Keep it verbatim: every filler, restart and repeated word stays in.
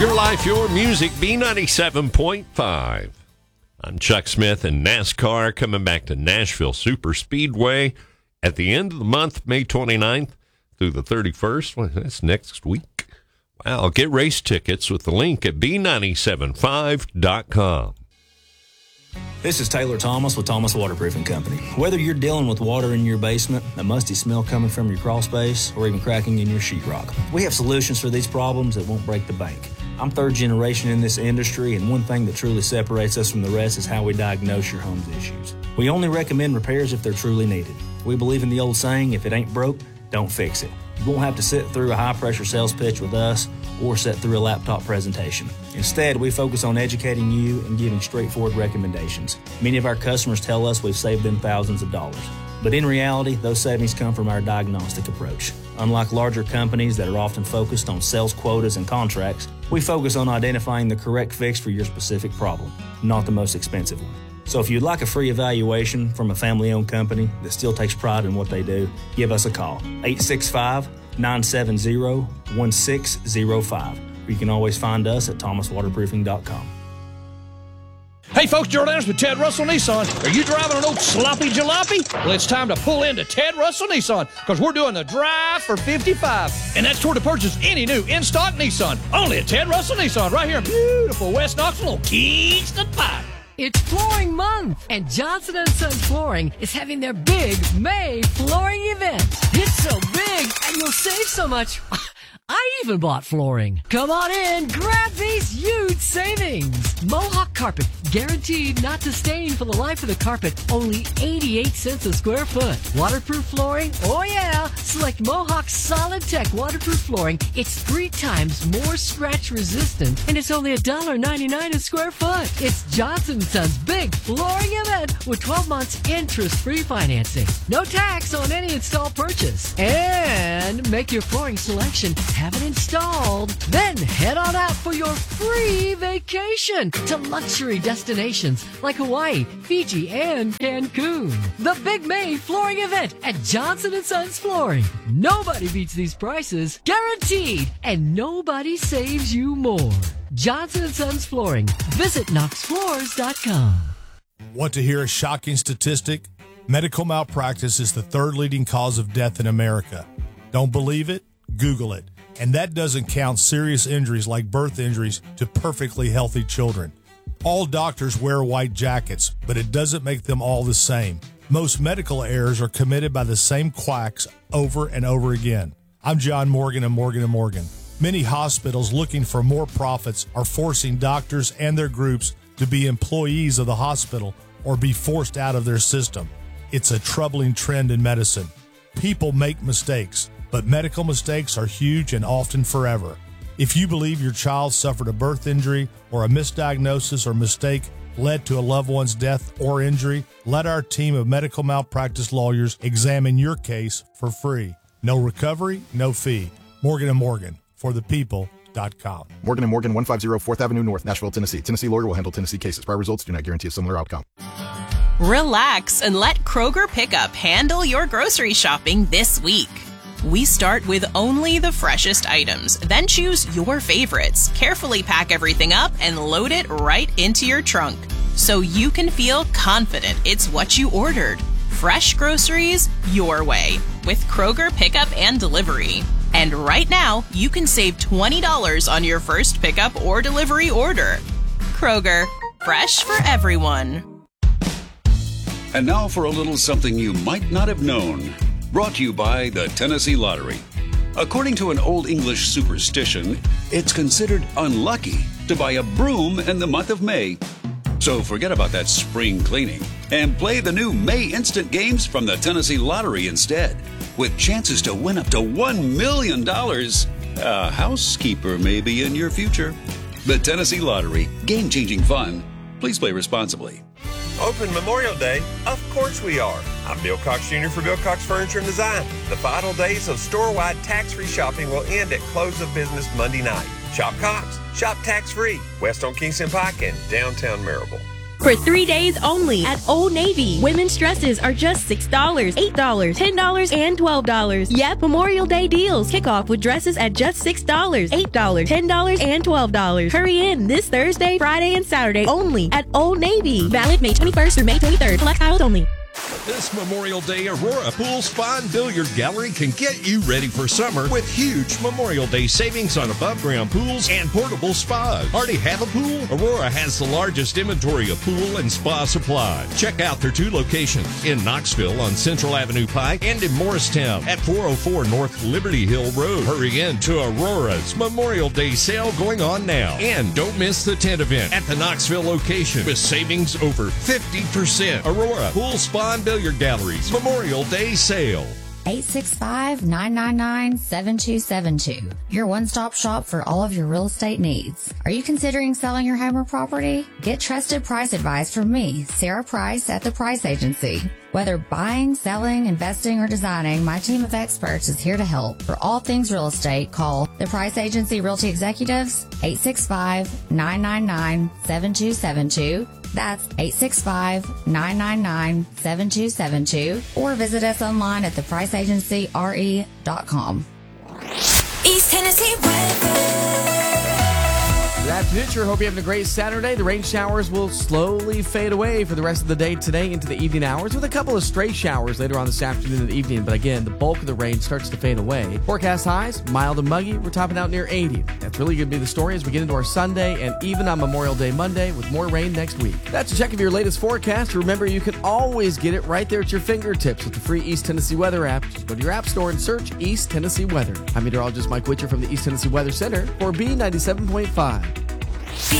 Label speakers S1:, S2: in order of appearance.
S1: Your life, your music, B ninety-seven point five. I'm Chuck Smith, and NASCAR coming back to Nashville Super Speedway at the end of the month, May twenty-ninth through the thirty-first. Well, that's next week. Wow, get race tickets with the link at B nine seven five dot com.
S2: This is Taylor Thomas with Thomas Waterproofing Company. Whether you're dealing with water in your basement, a musty smell coming from your crawl space, or even cracking in your sheetrock, we have solutions for these problems that won't break the bank. I'm third generation in this industry, and one thing that truly separates us from the rest is how we diagnose your home's issues. We only recommend repairs if they're truly needed. We believe in the old saying, if it ain't broke, don't fix it. You won't have to sit through a high-pressure sales pitch with us or sit through a laptop presentation. Instead, we focus on educating you and giving straightforward recommendations. Many of our customers tell us we've saved them thousands of dollars. But in reality, those savings come from our diagnostic approach. Unlike larger companies that are often focused on sales quotas and contracts, we focus on identifying the correct fix for your specific problem, not the most expensive one. So if you'd like a free evaluation from a family-owned company that still takes pride in what they do, give us a call, eight six five, nine seven zero, one six zero five. Or you can always find us at thomas waterproofing dot com.
S3: Hey folks, Gerald Anderson with Ted Russell Nissan. Are you driving an old sloppy jalopy? Well, it's time to pull into Ted Russell Nissan because we're doing the drive for fifty-five. And that's toward to purchase any new in-stock Nissan. Only at Ted Russell Nissan right here in beautiful West Knoxville, Kingston Pike.
S4: It's flooring month, and Johnson and Sons Flooring is having their big May flooring event. It's so big, and you'll save so much. I even bought flooring. Come on in, grab these huge savings. Mohawk carpet, guaranteed not to stain for the life of the carpet. Only eighty-eight cents a square foot. Waterproof flooring? Oh yeah. Select Mohawk Solid Tech waterproof flooring. It's three times more scratch resistant, and it's only one dollar ninety-nine a square foot. It's Johnson and Sons big flooring event with twelve months interest-free financing. No tax on any installed purchase. And make your flooring selection. Have it installed. Then head on out for your free vacation to luxury destinations like Hawaii, Fiji, and Cancun. The Big May flooring event at Johnson and Sons Flooring. Nobody beats these prices, guaranteed, and nobody saves you more. Johnson and Sons Flooring. Visit knox floors dot com.
S5: Want to hear a shocking statistic? Medical malpractice is the third leading cause of death in America. Don't believe it? Google it. And that doesn't count serious injuries like birth injuries to perfectly healthy children. All doctors wear white jackets, but it doesn't make them all the same. Most medical errors are committed by the same quacks over and over again. I'm John Morgan of Morgan and Morgan. Many hospitals looking for more profits are forcing doctors and their groups to be employees of the hospital or be forced out of their system. It's a troubling trend in medicine. People make mistakes, but medical mistakes are huge and often forever. If you believe your child suffered a birth injury or a misdiagnosis or mistake led to a loved one's death or injury, let our team of medical malpractice lawyers examine your case for free. No recovery, no fee. Morgan and Morgan, for the people dot com.
S6: Morgan and Morgan, one fifty fourth Avenue North, Nashville, Tennessee. Tennessee lawyer will handle Tennessee cases. Prior results do not guarantee a similar outcome.
S7: Relax and let Kroger Pickup handle your grocery shopping this week. We start with only the freshest items, then choose your favorites, carefully pack everything up, and load it right into your trunk so you can feel confident it's what you ordered. Fresh groceries your way with Kroger Pickup and Delivery. And right now, you can save twenty dollars on your first pickup or delivery order. Kroger, fresh for everyone.
S8: And now for a little something you might not have known. Brought to you by the Tennessee Lottery. According to an Old English superstition, it's considered unlucky to buy a broom in the month of May. So forget about that spring cleaning and play the new May Instant Games from the Tennessee Lottery instead, with chances to win up to one million dollars. A housekeeper may be in your future. The Tennessee Lottery. Game-changing fun. Please play responsibly.
S9: Open Memorial Day? Of course we are. I'm Bill Cox Junior for Bill Cox Furniture and Design. The final days of store-wide tax-free shopping will end at close of business Monday night. Shop Cox. Shop tax-free. West on Kingston Pike and downtown Marable.
S10: For three days only at Old Navy. Women's dresses are just six dollars, eight dollars, ten dollars, and twelve dollars. Yep, Memorial Day deals kick off with dresses at just six dollars, eight dollars, ten dollars, and twelve dollars. Hurry in this Thursday, Friday, and Saturday only at Old Navy. Valid May twenty-first through May twenty-third. Select styles only.
S1: This Memorial Day, Aurora Pool Spa and Billiard Gallery can get you ready for summer with huge Memorial Day savings on above-ground pools and portable spas. Already have a pool? Aurora has the largest inventory of pool and spa supplies. Check out their two locations in Knoxville on Central Avenue Pike and in Morristown at four oh four North Liberty Hill Road. Hurry in to Aurora's Memorial Day sale going on now. And don't miss the tent event at the Knoxville location with savings over fifty percent. Aurora Pool Spa and Billiard Galleries Memorial Day sale.
S11: eight six five, nine nine nine, seven two seven two. Your one-stop shop for all of your real estate needs. Are you considering selling your home or property? Get trusted price advice from me, Sarah Price at The Price Agency. Whether buying, selling, investing, or designing, my team of experts is here to help. For all things real estate, call The Price Agency Realty Executives, eight six five, nine nine nine, seven two seven two. That's eight six five, nine nine nine, seven two seven two. Or visit us online at the price agency r e dot com.
S12: East Tennessee weather.
S13: Good afternoon, sure hope you're having a great Saturday. The rain showers will slowly fade away for the rest of the day today into the evening hours with a couple of stray showers later on this afternoon and evening. But again, the bulk of the rain starts to fade away. Forecast highs, mild and muggy. We're topping out near eighty. That's really going to be the story as we get into our Sunday and even on Memorial Day Monday with more rain next week. That's a check of your latest forecast. Remember, you can always get it right there at your fingertips with the free East Tennessee Weather app. Just go to your app store and search East Tennessee Weather. I'm meteorologist Mike Witcher from the East Tennessee Weather Center for B ninety-seven point five.